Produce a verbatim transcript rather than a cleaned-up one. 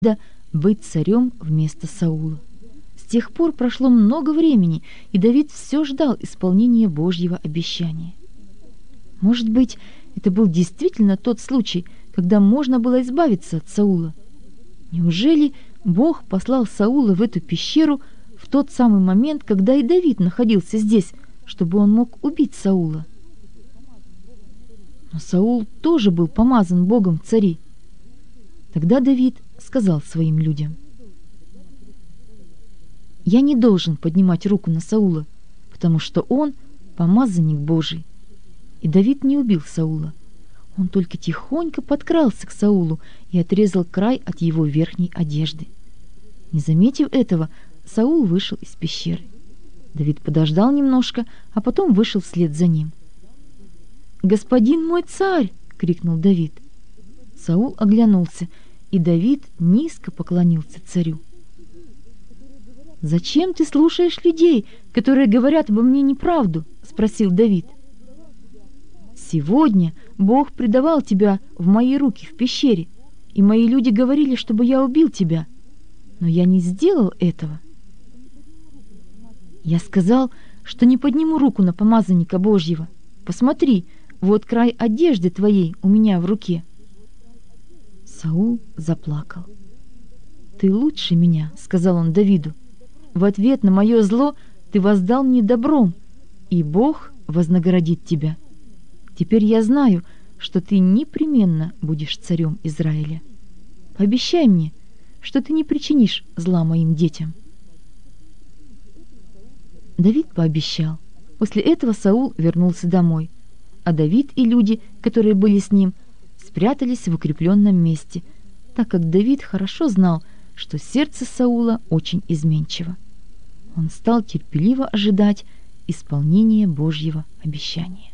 быть царем вместо Саула. С тех пор прошло много времени, и Давид все ждал исполнения Божьего обещания. Может быть, это был действительно тот случай, когда можно было избавиться от Саула? Неужели Бог послал Саула в эту пещеру в тот самый момент, когда и Давид находился здесь, чтобы он мог убить Саула? Но Саул тоже был помазан Богом в цари. Тогда Давид сказал своим людям: «Я не должен поднимать руку на Саула, потому что он помазанник Божий». И Давид не убил Саула. Он только тихонько подкрался к Саулу и отрезал край от его верхней одежды. Не заметив этого, Саул вышел из пещеры. Давид подождал немножко, а потом вышел вслед за ним. «Господин мой царь!» — крикнул Давид. Саул оглянулся, и Давид низко поклонился царю. «Зачем ты слушаешь людей, которые говорят обо мне неправду?» — спросил Давид. «Сегодня Бог предавал тебя в мои руки в пещере, и мои люди говорили, чтобы я убил тебя, но я не сделал этого. Я сказал, что не подниму руку на помазанника Божьего. Посмотри, вот край одежды твоей у меня в руке». Саул заплакал. «Ты лучше меня», — сказал он Давиду. «В ответ на мое зло ты воздал мне добром, и Бог вознаградит тебя. Теперь я знаю, что ты непременно будешь царем Израиля. Пообещай мне, что ты не причинишь зла моим детям». Давид пообещал. После этого Саул вернулся домой, а Давид и люди, которые были с ним, спрятались в укрепленном месте, так как Давид хорошо знал, что сердце Саула очень изменчиво. Он стал терпеливо ожидать исполнения Божьего обещания.